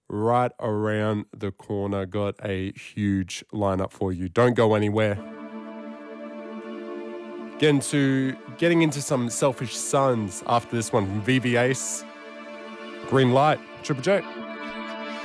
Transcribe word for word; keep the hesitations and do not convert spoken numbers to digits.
right around the corner. Got a huge lineup for you. Don't go anywhere. Getting to getting into some Selfish Sons after this one from V V Ace. Green Light, Triple J.